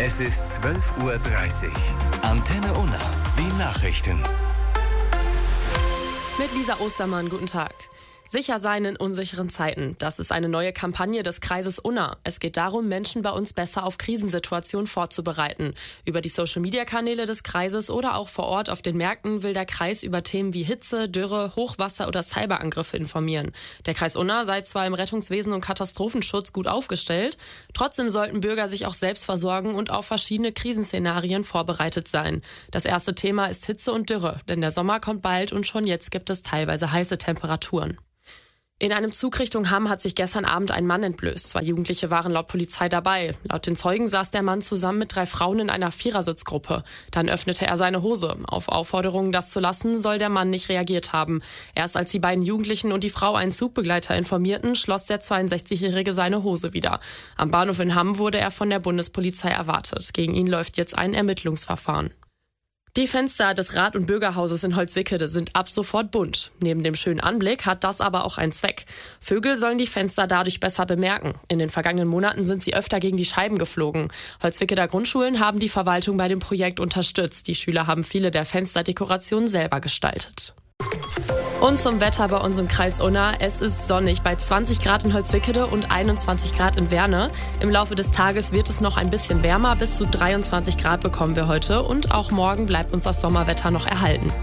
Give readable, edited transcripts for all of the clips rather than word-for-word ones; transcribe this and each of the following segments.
Es ist 12:30 Uhr. Antenne Unna, die Nachrichten. Mit Lisa Ostermann, guten Tag. Sicher sein in unsicheren Zeiten. Das ist eine neue Kampagne des Kreises Unna. Es geht darum, Menschen bei uns besser auf Krisensituationen vorzubereiten. Über die Social-Media-Kanäle des Kreises oder auch vor Ort auf den Märkten will der Kreis über Themen wie Hitze, Dürre, Hochwasser oder Cyberangriffe informieren. Der Kreis Unna sei zwar im Rettungswesen und Katastrophenschutz gut aufgestellt, trotzdem sollten Bürger sich auch selbst versorgen und auf verschiedene Krisenszenarien vorbereitet sein. Das erste Thema ist Hitze und Dürre, denn der Sommer kommt bald und schon jetzt gibt es teilweise heiße Temperaturen. In einem Zug Richtung Hamm hat sich gestern Abend ein Mann entblößt. 2 Jugendliche waren laut Polizei dabei. Laut den Zeugen saß der Mann zusammen mit 3 Frauen in einer Vierersitzgruppe. Dann öffnete er seine Hose. Auf Aufforderungen, das zu lassen, soll der Mann nicht reagiert haben. Erst als die beiden Jugendlichen und die Frau einen Zugbegleiter informierten, schloss der 62-Jährige seine Hose wieder. Am Bahnhof in Hamm wurde er von der Bundespolizei erwartet. Gegen ihn läuft jetzt ein Ermittlungsverfahren. Die Fenster des Rat- und Bürgerhauses in Holzwickede sind ab sofort bunt. Neben dem schönen Anblick hat das aber auch einen Zweck. Vögel sollen die Fenster dadurch besser bemerken. In den vergangenen Monaten sind sie öfter gegen die Scheiben geflogen. Holzwickeder Grundschulen haben die Verwaltung bei dem Projekt unterstützt. Die Schüler haben viele der Fensterdekorationen selber gestaltet. Und zum Wetter bei uns im Kreis Unna. Es ist sonnig bei 20 Grad in Holzwickede und 21 Grad in Werne. Im Laufe des Tages wird es noch ein bisschen wärmer. Bis zu 23 Grad bekommen wir heute. Und auch morgen bleibt uns das Sommerwetter noch erhalten.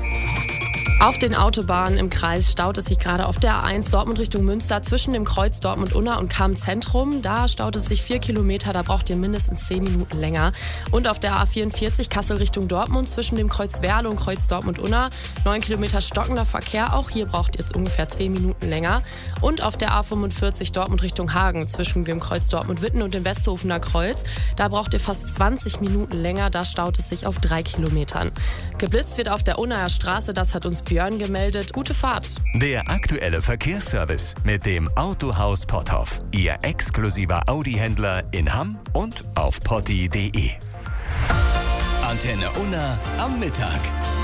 Auf den Autobahnen im Kreis staut es sich gerade auf der A1 Dortmund Richtung Münster zwischen dem Kreuz Dortmund-Unna und Cham-Zentrum. Da staut es sich 4 Kilometer, da braucht ihr mindestens 10 Minuten länger. Und auf der A44 Kassel Richtung Dortmund zwischen dem Kreuz Werle und Kreuz Dortmund-Unna 9 Kilometer stockender Verkehr. Auch hier braucht ihr jetzt ungefähr 10 Minuten länger. Und auf der A45 Dortmund Richtung Hagen zwischen dem Kreuz Dortmund-Witten und dem Westhofener Kreuz. Da braucht ihr fast 20 Minuten länger, da staut es sich auf 3 Kilometern. Geblitzt wird auf der Unnaer Straße, das hat uns Björn gemeldet. Gute Fahrt. Der aktuelle Verkehrsservice mit dem Autohaus Potthoff. Ihr exklusiver Audi-Händler in Hamm und auf potti.de. Antenne Unna am Mittag.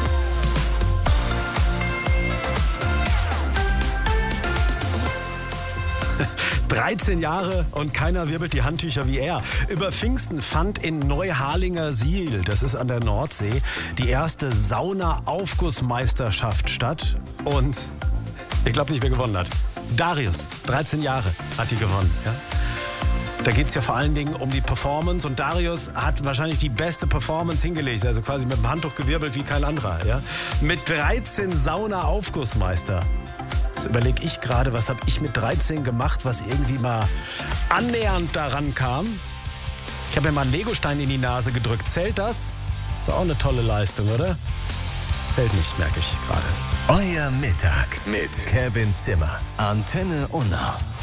– 13 Jahre und keiner wirbelt die Handtücher wie er. Über Pfingsten fand in Neuharlinger Siel, das ist an der Nordsee, die erste Sauna-Aufgussmeisterschaft statt. Und ich glaube nicht, wer gewonnen hat. Darius, 13 Jahre, hat die gewonnen. Ja? Da geht es ja vor allen Dingen um die Performance und Darius hat wahrscheinlich die beste Performance hingelegt, also quasi mit dem Handtuch gewirbelt wie kein anderer. Ja? Mit 13 Sauna-Aufgussmeister. Jetzt überlege ich gerade, was habe ich mit 13 gemacht, was irgendwie mal annähernd daran kam. Ich habe mir mal einen Legostein in die Nase gedrückt. Zählt das? Ist doch auch eine tolle Leistung, oder? Zählt nicht, merke ich gerade. Euer Mittag mit Kevin Zimmer. Antenne Unna.